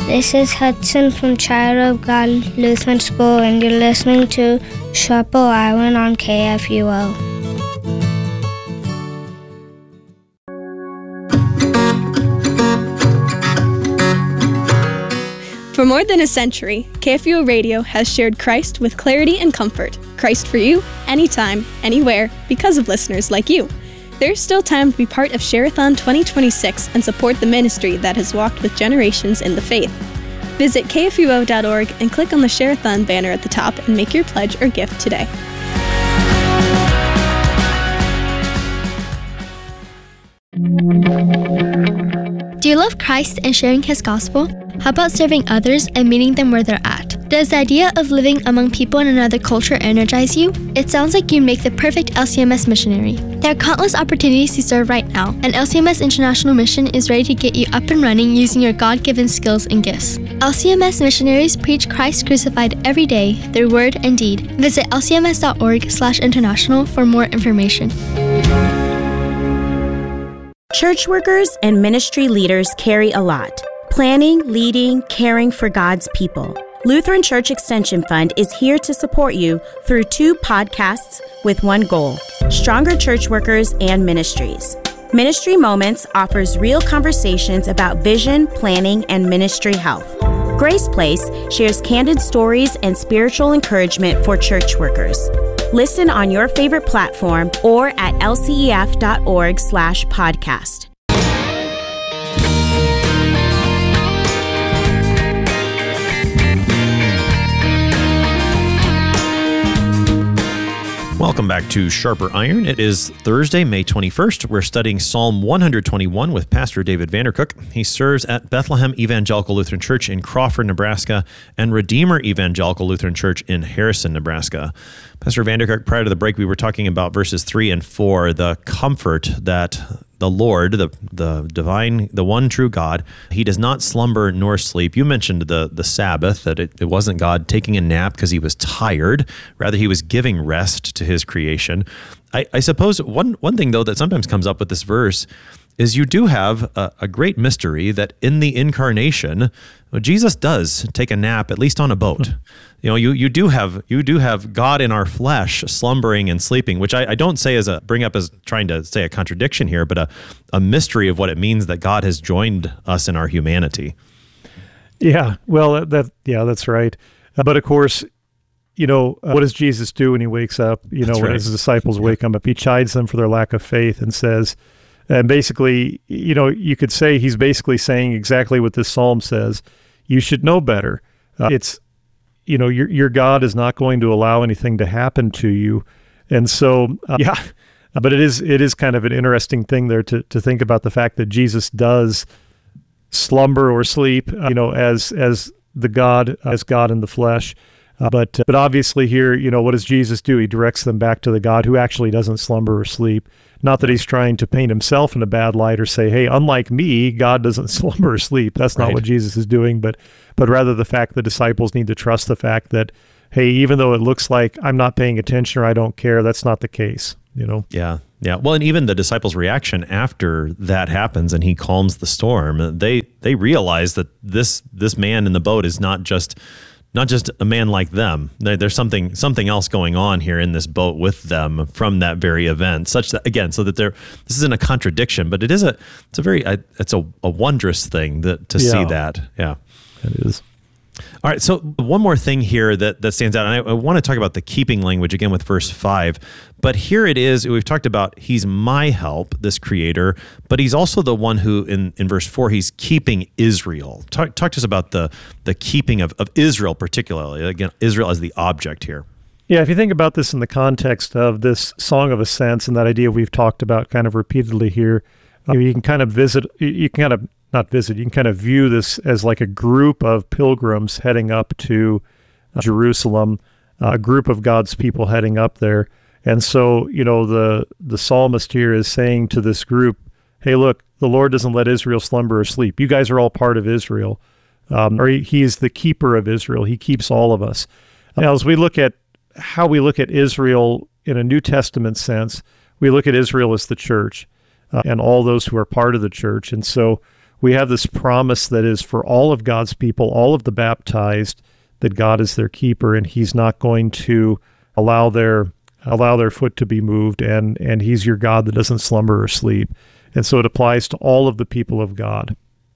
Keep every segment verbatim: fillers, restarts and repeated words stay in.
This is Hudson from Child of God Lutheran School, and you're listening to Sharper Island on K F U O. For more than a century, K F U O Radio has shared Christ with clarity and comfort. Christ for you, anytime, anywhere, because of listeners like you. There's still time to be part of Share-a-thon twenty twenty-six and support the ministry that has walked with generations in the faith. Visit K F U O dot org and click on the Share-a-thon banner at the top and make your pledge or gift today. Do you love Christ and sharing His gospel? How about serving others and meeting them where they're at? Does the idea of living among people in another culture energize you? It sounds like you'd make the perfect L C M S missionary. There are countless opportunities to serve right now, and L C M S International Mission is ready to get you up and running using your God-given skills and gifts. L C M S missionaries preach Christ crucified every day through word and deed. Visit L C M S dot org slash international for more information. Church workers and ministry leaders carry a lot. Planning, leading, caring for God's people. Lutheran Church Extension Fund is here to support you through two podcasts with one goal: stronger church workers and ministries. Ministry Moments offers real conversations about vision, planning, and ministry health. Grace Place shares candid stories and spiritual encouragement for church workers. Listen on your favorite platform or at L C E F dot org slash podcast. Welcome back to Sharper Iron. It is Thursday, May twenty-first. We're studying Psalm one twenty-one with Pastor David Vandercook. He serves at Bethlehem Evangelical Lutheran Church in Crawford, Nebraska, and Redeemer Evangelical Lutheran Church in Harrison, Nebraska. Pastor Vandercook, prior to the break, we were talking about verses three and four, the comfort that the Lord, the the divine, the one true God, He does not slumber nor sleep. You mentioned the the Sabbath, that it, it wasn't God taking a nap because He was tired. Rather, He was giving rest to His creation. I, I suppose one one thing, though, that sometimes comes up with this verse is you do have a, a great mystery that in the incarnation, well, Jesus does take a nap, at least on a boat. You know, you you do have you do have God in our flesh slumbering and sleeping, which I, I don't say as a bring up as trying to say a contradiction here, but a, a mystery of what it means that God has joined us in our humanity. Yeah, well, that yeah, that's right. Uh, but of course, you know, uh, what does Jesus do when He wakes up? You know, That's when right. His disciples Yeah. wake him up, He chides them for their lack of faith and says, and basically, you know, you could say He's basically saying exactly what this psalm says. You should know better. Uh, it's, you know, your your God is not going to allow anything to happen to you. And so, uh, yeah, but it is it is kind of an interesting thing there to to think about the fact that Jesus does slumber or sleep, uh, you know, as as the God, as God in the flesh. Uh, but but obviously here, you know, what does Jesus do? He directs them back to the God who actually doesn't slumber or sleep. Not that He's trying to paint Himself in a bad light or say, hey, unlike me, God doesn't slumber or sleep. That's not Right. what Jesus is doing, but but rather the fact the disciples need to trust the fact that, hey, even though it looks like I'm not paying attention or I don't care, that's not the case, you know? Yeah, yeah. Well, and even the disciples' reaction after that happens and He calms the storm, they they realize that this this man in the boat is not just not just a man like them. There, there's something something else going on here in this boat with them from that very event. Such that again, so that there this isn't a contradiction, but it is a it's a very it's a, a wondrous thing that to Yeah. see that. Yeah, It is. All right, so one more thing here that, that stands out, and I, I want to talk about the keeping language again with verse five, but here it is, we've talked about He's my help, this creator, but He's also the one who, in, in verse four, He's keeping Israel. Talk, talk to us about the, the keeping of, of Israel particularly, again, Israel as the object here. Yeah, if you think about this in the context of this Song of Ascents and that idea we've talked about kind of repeatedly here, uh, you can kind of visit, you can kind of not visit, you can kind of view this as like a group of pilgrims heading up to uh, Jerusalem, uh, a group of God's people heading up there. And so, you know, the, the psalmist here is saying to this group, hey, look, the Lord doesn't let Israel slumber or sleep. You guys are all part of Israel. Um, or he, he is the keeper of Israel. He keeps all of us. Now, as we look at how we look at Israel in a New Testament sense, we look at Israel as the church uh, and all those who are part of the church. And so we have this promise that is for all of God's people, all of the baptized, that God is their keeper, and he's not going to allow their allow their foot to be moved, and and he's your God that doesn't slumber or sleep. And so it applies to all of the people of God.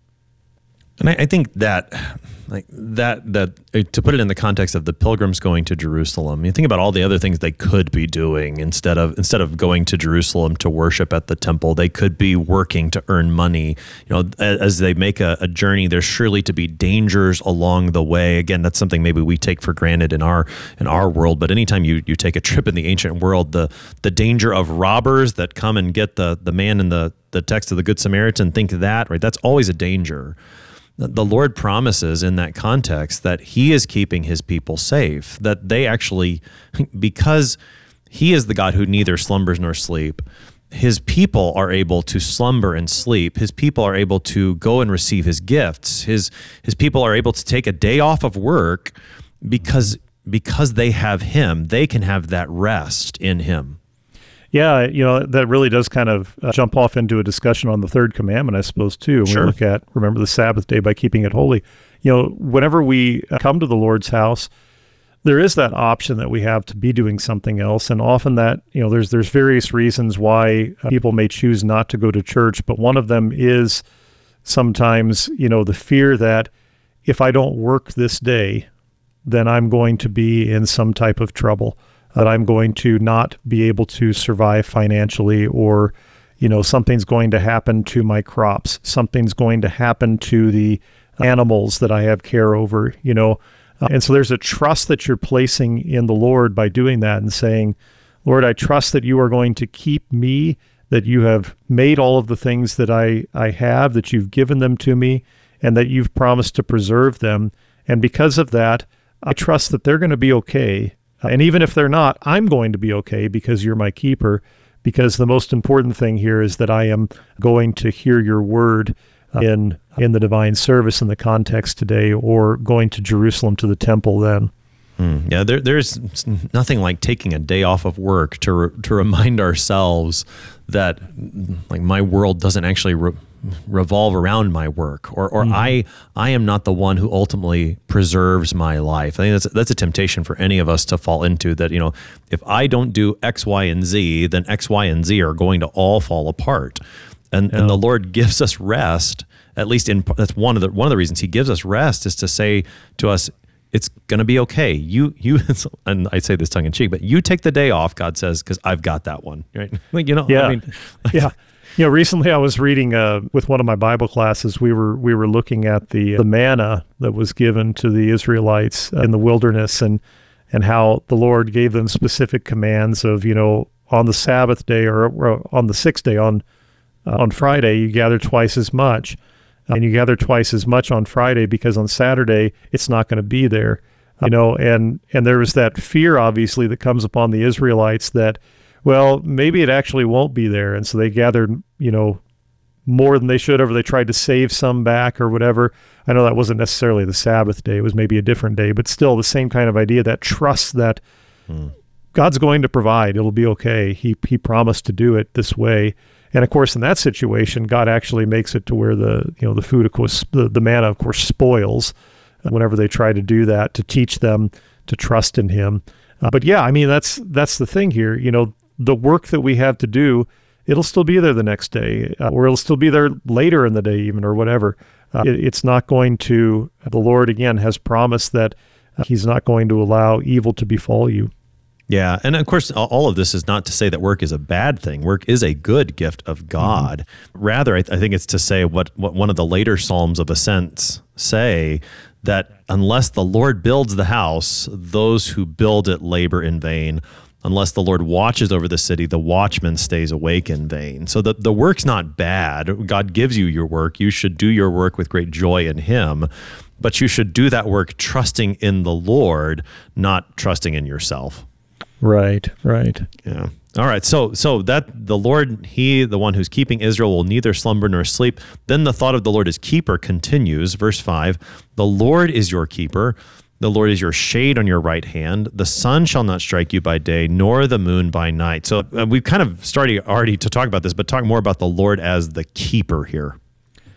And I, I think that, like that, that uh, to put it in the context of the pilgrims going to Jerusalem, you think about all the other things they could be doing instead of instead of going to Jerusalem to worship at the temple. They could be working to earn money. You know, as, as they make a, a journey, there's surely to be dangers along the way. Again, that's something maybe we take for granted in our in our world. But anytime you you take a trip in the ancient world, the the danger of robbers that come and get the the man in the the text of the Good Samaritan, think that, right? That's always a danger. The Lord promises in that context that he is keeping his people safe, that they actually, because he is the God who neither slumbers nor sleep, his people are able to slumber and sleep. His people are able to go and receive his gifts. His his people are able to take a day off of work because because they have him. They can have that rest in him. Yeah, you know, that really does kind of uh, jump off into a discussion on the third commandment, I suppose, too. When Sure. we look at, remember the Sabbath day by keeping it holy. You know, whenever we come to the Lord's house, there is that option that we have to be doing something else. And often that, you know, there's there's various reasons why uh, people may choose not to go to church. But one of them is sometimes, you know, the fear that if I don't work this day, then I'm going to be in some type of trouble, that I'm going to not be able to survive financially, or, you know, something's going to happen to my crops, something's going to happen to the animals that I have care over, you know. Uh, and so there's a trust that you're placing in the Lord by doing that and saying, Lord, I trust that you are going to keep me, that you have made all of the things that I, I have, that you've given them to me, and that you've promised to preserve them. And because of that, I trust that they're going to be okay. And even if they're not, I'm going to be okay because you're my keeper, because the most important thing here is that I am going to hear your word in in the divine service in the context today, or going to Jerusalem to the temple then. Mm, yeah, there, there's nothing like taking a day off of work to re, to remind ourselves that, like, my world doesn't actually re, revolve around my work, or or mm-hmm. I I am not the one who ultimately preserves my life. I think that's that's a temptation for any of us to fall into, that, you know, if I don't do X, Y, and Z, then X, Y, and Z are going to all fall apart. And yeah. and the Lord gives us rest. At least in that's one of the one of the reasons he gives us rest is to say to us, it's going to be okay. You, you, and I say this tongue in cheek, but you take the day off, God says, because I've got that one, right? Like, you know, yeah, I mean, yeah. You know, recently I was reading uh, with one of my Bible classes. We were we were looking at the the manna that was given to the Israelites in the wilderness, and and how the Lord gave them specific commands of, you know, on the Sabbath day, or, or on the sixth day, on uh, on Friday, you gather twice as much. And you gather twice as much on Friday, because on Saturday it's not going to be there, you know. And and there was that fear, obviously, that comes upon the Israelites that, well, maybe it actually won't be there, and so they gathered, you know, more than they should have, or they tried to save some back or whatever. I know that wasn't necessarily the Sabbath day; it was maybe a different day, but still the same kind of idea. That trust that hmm. God's going to provide; it'll be okay. He he promised to do it this way. And of course, in that situation, God actually makes it to where the, you know, the food, of course, the, the manna, of course, spoils whenever they try to do that, to teach them to trust in him. Uh, but yeah, I mean, that's that's the thing here. You know, the work that we have to do, it'll still be there the next day, uh, or it'll still be there later in the day even, or whatever. Uh, it, it's not going to, the Lord, again, has promised that uh, he's not going to allow evil to befall you. Yeah, and of course, all of this is not to say that work is a bad thing. Work is a good gift of God. Mm-hmm. Rather, I, th- I think it's to say what, what one of the later Psalms of Ascents say, that unless the Lord builds the house, those who build it labor in vain. Unless the Lord watches over the city, the watchman stays awake in vain. So the, the work's not bad. God gives you your work. You should do your work with great joy in him, but you should do that work trusting in the Lord, not trusting in yourself. Right, right. Yeah. All right. So, so that the Lord, he, the one who's keeping Israel, will neither slumber nor sleep. Then the thought of the Lord as keeper continues. Verse five, the Lord is your keeper. The Lord is your shade on your right hand. The sun shall not strike you by day, nor the moon by night. So uh, we've kind of started already to talk about this, but talk more about the Lord as the keeper here.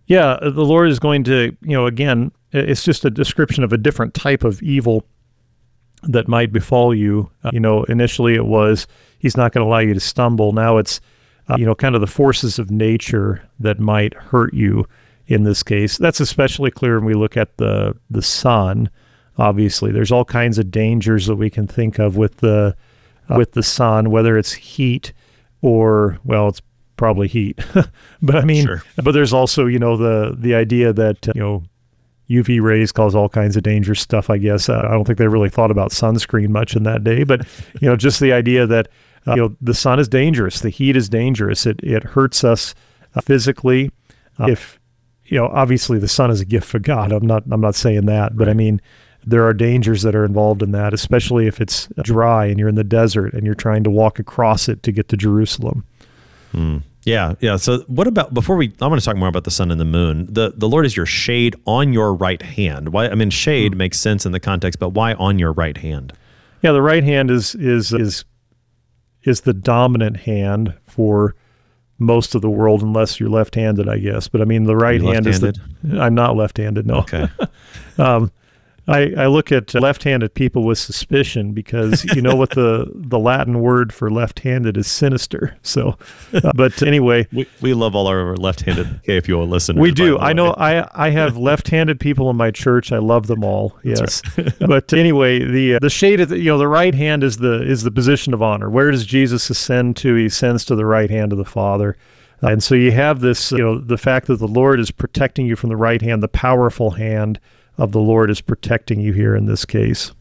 Yeah, the Lord is going to, you know, again, it's just a description of a different type of evil that might befall you. Uh, you know, initially it was, he's not going to allow you to stumble. Now it's, uh, you know, kind of the forces of nature that might hurt you in this case. That's especially clear when we look at the the sun. Obviously, there's all kinds of dangers that we can think of with the uh, with the sun, whether it's heat or, well, it's probably heat. But I mean, sure. But there's also, you know, the the idea that, uh, you know, U V rays cause all kinds of dangerous stuff, I guess. Uh, I don't think they really thought about sunscreen much in that day, but, you know, just the idea that, uh, you know, the sun is dangerous. The heat is dangerous. It it hurts us uh, physically. Uh, if, you know, obviously the sun is a gift from God. I'm not I'm not saying that, but I mean, there are dangers that are involved in that, especially if it's dry and you're in the desert and you're trying to walk across it to get to Jerusalem. Hmm. Yeah, yeah. So what about, before we, I want to talk more about the sun and the moon. The the Lord is your shade on your right hand. Why? I mean, shade mm-hmm. makes sense in the context, but why on your right hand? Yeah, the right hand is is is is the dominant hand for most of the world, unless you're left-handed, I guess. But I mean, the right hand is the, I'm not left-handed, no. Okay. um, I, I look at left-handed people with suspicion because you know what the, the Latin word for left-handed is? Sinister. So, uh, but anyway, we, we love all our left-handed K F U O listeners. We do. I know. I I have left-handed people in my church. I love them all. Yes. Right. But anyway, the uh, the shade of the, you know, the right hand is the is the position of honor. Where does Jesus ascend to? He ascends to the right hand of the Father. Uh, and so you have this, you know, the fact that the Lord is protecting you from the right hand, the powerful hand of the Lord is protecting you here in this case.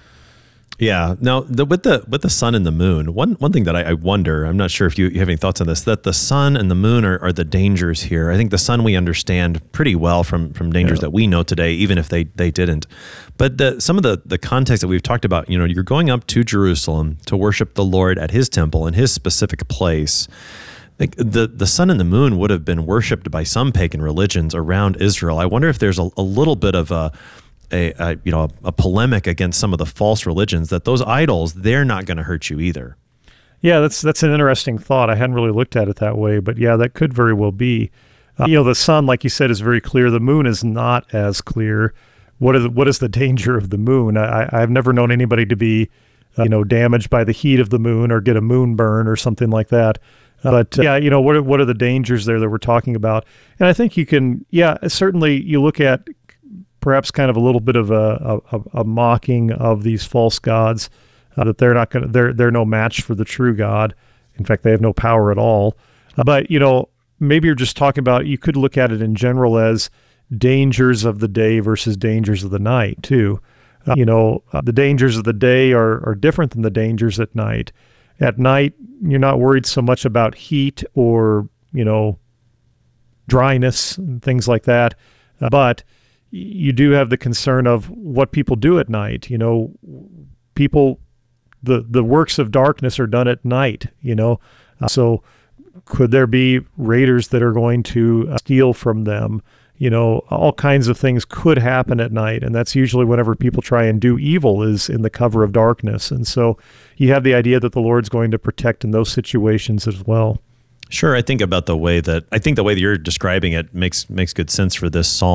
Yeah. Now, the, with the with the sun and the moon, one one thing that I, I wonder, I'm not sure if you, you have any thoughts on this, that the sun and the moon are, are the dangers here. I think the sun we understand pretty well from from dangers yeah. that we know today, even if they they didn't. But the, some of the the context that we've talked about, you know, you're going up to Jerusalem to worship the Lord at His temple in His specific place. Like the, the sun and the moon would have been worshipped by some pagan religions around Israel. I wonder if there's a, a little bit of a, a, a you know a polemic against some of the false religions, that those idols, they're not going to hurt you either. Yeah, that's that's an interesting thought. I hadn't really looked at it that way, but yeah, that could very well be. Uh, you know, the sun, like you said, is very clear. The moon is not as clear. What is what is the danger of the moon? I, I've never known anybody to be, uh, you know, damaged by the heat of the moon or get a moon burn or something like that. But uh, yeah, you know, what are, what are the dangers there that we're talking about? And I think you can, yeah, certainly you look at perhaps kind of a little bit of a, a, a mocking of these false gods, uh, that they're not going to, they're, they're no match for the true God. In fact, they have no power at all. Uh, but, you know, maybe you're just talking about, you could look at it in general as dangers of the day versus dangers of the night too. Uh, you know, uh, the dangers of the day are, are different than the dangers at night. At night, you're not worried so much about heat or, you know, dryness and things like that. Uh, but you do have the concern of what people do at night. You know, people, the, the works of darkness are done at night, you know. Uh, so could there be raiders that are going to uh, steal from them? You know, all kinds of things could happen at night, and that's usually whenever people try and do evil is in the cover of darkness. And so you have the idea that the Lord's going to protect in those situations as well. Sure. I think about the way that, I think the way that you're describing it makes makes good sense for this psalm.